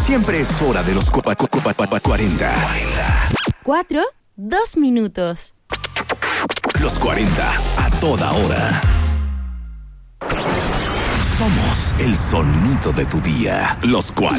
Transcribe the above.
Siempre es hora de los 40. 4, 2 minutos. Los 40 a toda hora. Somos el sonido de tu día. Los 40.